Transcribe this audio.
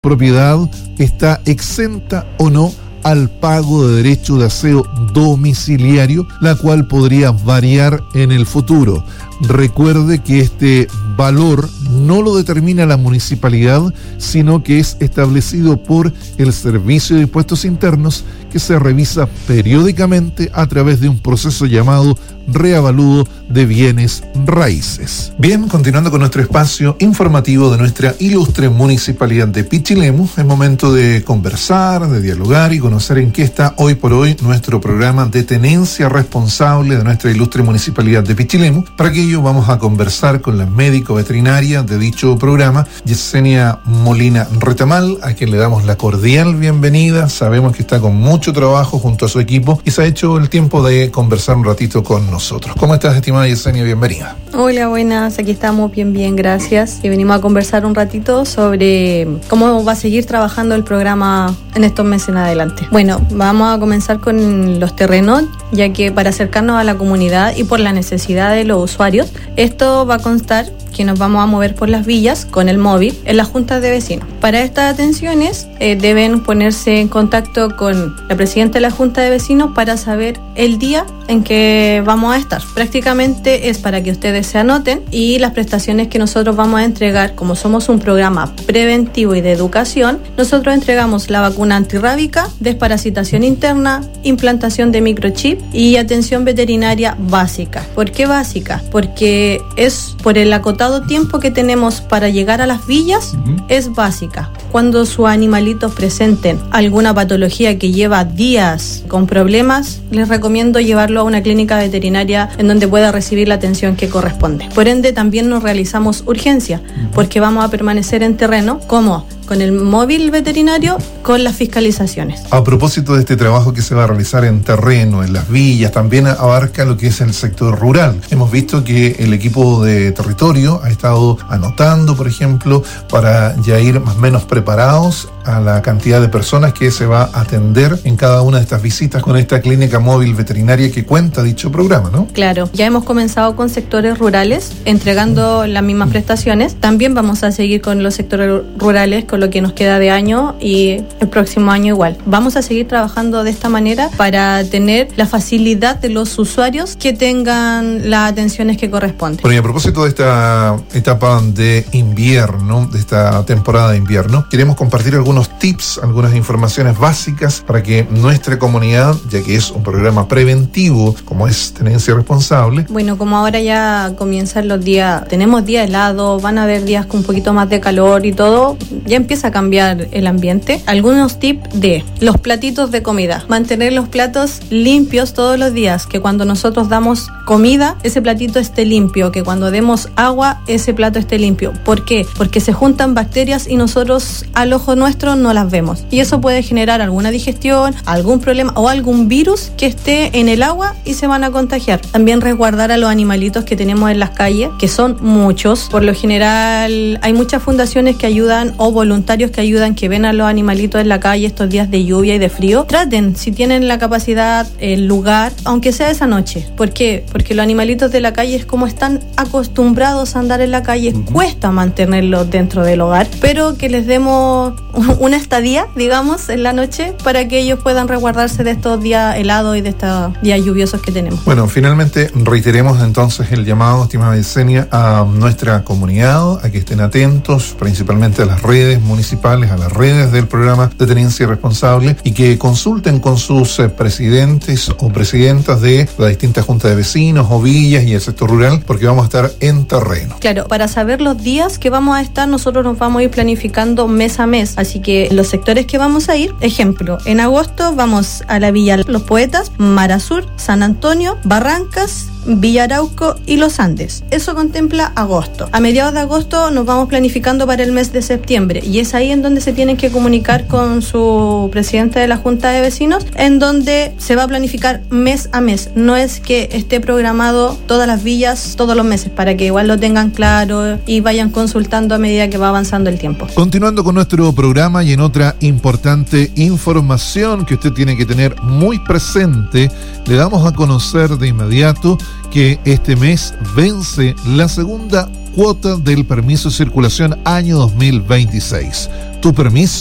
propiedad está exenta o no al pago de derecho de aseo domiciliario, la cual podría variar en el futuro. Recuerde que este valor no lo determina la municipalidad, sino que es establecido por el Servicio de Impuestos Internos, que se revisa periódicamente a través de un proceso llamado reavalúo de bienes raíces. Bien, continuando con nuestro espacio informativo de nuestra ilustre municipalidad de Pichilemu, es momento de conversar, de dialogar y conocer en qué está hoy por hoy nuestro programa de tenencia responsable de nuestra ilustre municipalidad de Pichilemu. Para aquello vamos a conversar con la médico veterinaria de dicho programa, Yesenia Molina Retamal, a quien le damos la cordial bienvenida. Sabemos que está con mucho trabajo junto a su equipo y se ha hecho el tiempo de conversar un ratito con nosotros. ¿Cómo estás, estimada Yesenia? Bienvenida. Hola, buenas. Aquí estamos bien, gracias. Y venimos a conversar un ratito sobre cómo va a seguir trabajando el programa en estos meses en adelante. Bueno, vamos a comenzar con los terrenos, ya que para acercarnos a la comunidad y por la necesidad de los usuarios, esto va a constar que nos vamos a mover por las villas con el móvil en las juntas de vecinos. Para estas atenciones deben ponerse en contacto con la presidenta de la junta de vecinos para saber el día en que vamos a estar. Prácticamente es para que ustedes se anoten y las prestaciones que nosotros vamos a entregar, como somos un programa preventivo y de educación, nosotros entregamos la vacuna antirrábica, desparasitación interna, implantación de microchip y atención veterinaria básica. ¿Por qué básica? Porque es por el acotado tiempo que tenemos para llegar a las villas, es básica. Cuando sus animalitos presenten alguna patología que lleva días con problemas, les recomiendo llevarlo a una clínica veterinaria en donde pueda recibir la atención que corresponde. Por ende, también nos realizamos urgencia, porque vamos a permanecer en terreno, como con el móvil veterinario, con las fiscalizaciones. A propósito de este trabajo que se va a realizar en terreno, en las villas, también abarca lo que es el sector rural. Hemos visto que el equipo de territorio ha estado anotando, por ejemplo, para ya ir más o menos preparados a la cantidad de personas que se va a atender en cada una de estas visitas con esta clínica móvil veterinaria que cuenta dicho programa, ¿no? Claro, ya hemos comenzado con sectores rurales, entregando las mismas prestaciones. También vamos a seguir con los sectores rurales, con lo que nos queda de año y el próximo año igual. Vamos a seguir trabajando de esta manera para tener la facilidad de los usuarios que tengan las atenciones que corresponden. Bueno, y a propósito de esta etapa de invierno, de esta temporada de invierno, queremos compartir algunos tips, algunas informaciones básicas para que nuestra comunidad, ya que es un programa preventivo como es Tenencia Responsable. Bueno, como ahora ya comienzan los días, tenemos días helados, van a haber días con un poquito más de calor y todo, ya empieza a cambiar el ambiente. Algunos tips de los platitos de comida. Mantener los platos limpios todos los días, que cuando nosotros damos comida, ese platito esté limpio, que cuando demos agua, ese plato esté limpio. ¿Por qué? Porque se juntan bacterias y nosotros al ojo nuestro no las vemos. Y eso puede generar alguna digestión, algún problema o algún virus que esté en el agua y se van a contagiar. También resguardar a los animalitos que tenemos en las calles, que son muchos. Por lo general, hay muchas fundaciones que ayudan o voluntarios que ayudan, que ven a los animalitos en la calle estos días de lluvia y de frío. Traten, si tienen la capacidad, el lugar, aunque sea esa noche. ¿Por qué? Porque los animalitos de la calle es como están acostumbrados a andar en la calle, cuesta mantenerlos dentro del hogar, pero que les demos una estadía, digamos, en la noche para que ellos puedan resguardarse de estos días helados y de estos días lluviosos que tenemos. Bueno, finalmente reiteremos entonces el llamado, estimada Yesenia, a nuestra comunidad, a que estén atentos principalmente a las redes municipales, a las redes del programa de Tenencia Responsable, y que consulten con sus presidentes o presidentas de las distintas juntas de vecinos o villas y el sector rural, porque vamos a estar en terreno. Claro, para saber los días que vamos a estar, nosotros nos vamos a ir planificando mes a mes, así que los sectores que vamos a ir, ejemplo, en agosto vamos a la Villa Los Poetas, Mar Azul, San Antonio, Barrancas, Villa Arauco y Los Andes. Eso contempla agosto. A mediados de agosto nos vamos planificando para el mes de septiembre, y es ahí en donde se tienen que comunicar con su presidente de la Junta de Vecinos, en donde se va a planificar mes a mes. No es que esté programado todas las villas todos los meses, para que igual lo tengan claro y vayan consultando a medida que va avanzando el tiempo. Continuando con nuestro programa y en otra importante información que usted tiene que tener muy presente, le damos a conocer de inmediato que este mes vence la segunda cuota del permiso de circulación año 2026. Tu permiso